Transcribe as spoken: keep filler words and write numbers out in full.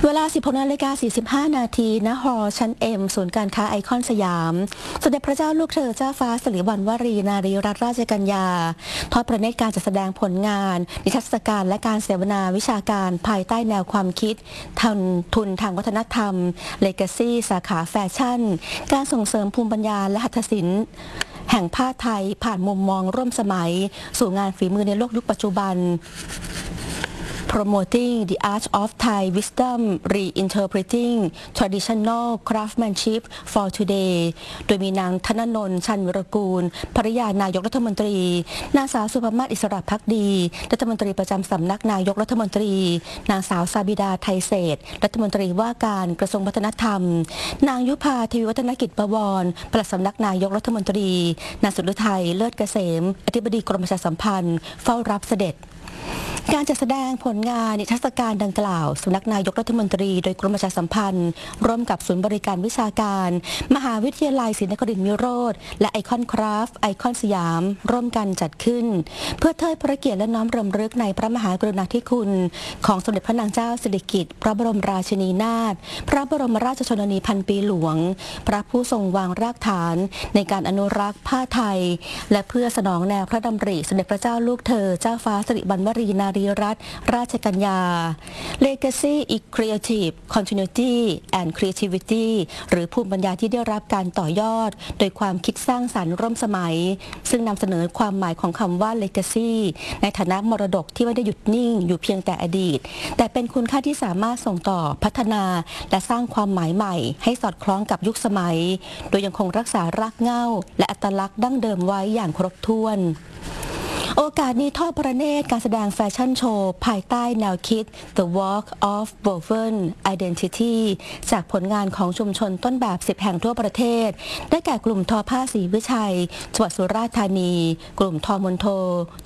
เวลา สิบหกนาฬิกาสี่สิบห้า นาที ณ หอ ชั้น เอ็ม ศูนย์การค้าไอคอนสยาม สมเด็จพระเจ้าลูกเธอเจ้าฟ้าสิริวัณวรีนารีรัตนราชกัญญา ทอดพระเนตรการจัดแสดงผลงาน นิทรรศการและการเสวนาวิชาการภายใต้แนวความคิดทุนทุนทางวัฒนธรรม Legacy สาขาแฟชั่น การส่งเสริมภูมิปัญญาและหัตถศิลป์แห่งผ้าไทยผ่านมุมมองร่วมสมัย สู่งานฝีมือในโลกยุคปัจจุบันPromoting the art of Thai wisdom reinterpreting traditional craftsmanship for today โดยมีนางธนนนท์ชันวิรกูลภริยานายกรัฐมนตรีนางสาวสุภมาศอิสระภักดีรัฐมนตรีประจำสำนักนายกรัฐมนตรีนางสาวซาบิดาไทยเศรษฐ์รัฐมนตรีว่าการกระทรวงวัฒนธรรมนางยุพาทวีวัฒนกิจประวรปลัดสำนักนายกรัฐมนตรีนางสุฤทัยเลิศเกษมอธิบดีกรมประชาสัมพันธ์เฝ้ารับเสด็จการจัดแสดงผลงานนิทรรศการดังกล่าวสำนักนายกรัฐมนตรีโดยกรมประชาสัมพันธ์ร่วมกับศูนย์บริการวิชาการมหาวิทยาลัยศรีนครินทร์วิโรธและไอคอนคราฟต์ไอคอนสยามร่วมกันจัดขึ้นเพื่อเทิดพระเกียรติและน้อมรำลึกในพระมหากรุณาธิคุณของสมเด็จพระนางเจ้าสิริกิติ์พระบรมราชินีนาถพระบรมราชชนนีพันปีหลวงพระผู้ทรงวางรากฐานในการอนุรักษ์ผ้าไทยและเพื่อสนองแนวพระดำริสมเด็จพระเจ้าลูกเธอเจ้าฟ้าสิริวัณวรีนารีรัตนราชกัญญา Legacy is Creative Continuity and Creativity หรือภูมิปัญญาที่ได้รับการต่อยอดโดยความคิดสร้างสรรค์ร่วมสมัยซึ่งนำเสนอความหมายของคำว่า Legacy ในฐานะมรดกที่ไม่ได้หยุดนิ่งอยู่เพียงแต่อดีตแต่เป็นคุณค่าที่สามารถส่งต่อพัฒนาและสร้างความหมายใหม่ให้สอดคล้องกับยุคสมัยโดยยังคงรักษารากเหง้าและอัตลักษณ์ดั้งเดิมไว้อย่างครบถ้วนโอกาสนี้ทอดพระเนตรการแสดงแฟชั่นโชว์ภายใต้แนวคิด The Walk of Woven Identity จากผลงานของชุมชนต้นแบบสิบแห่งทั่วประเทศได้แก่กลุ่มทอผ้าศรีวิชัยจังหวัดสุราษฎร์ธานีกลุ่มทอมณฑล